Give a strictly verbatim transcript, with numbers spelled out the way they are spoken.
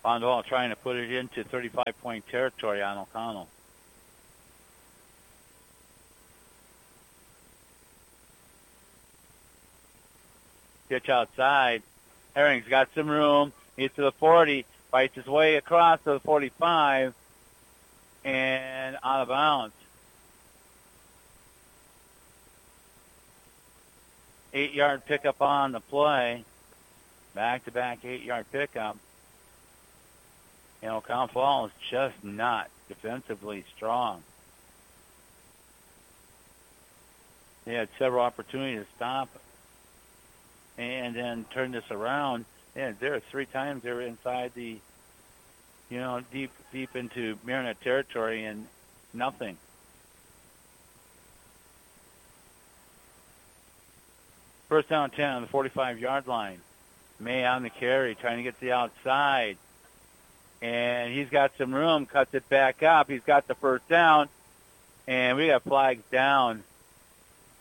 Bondwell trying to put it into thirty-five point territory on O'Connell. Pitch outside. Herring's got some room. He's to the forty. Fights his way across to the forty-five. And out of bounds. Eight-yard pickup on the play. Back-to-back eight-yard pickup. You know, O'Connell Falls just not defensively strong. They had several opportunities to stop and then turn this around. And there are three times they were inside the, you know, deep deep into Marinette territory and nothing. First down ten on the forty-five-yard line. May on the carry, trying to get to the outside. And he's got some room, cuts it back up. He's got the first down. And we got flags down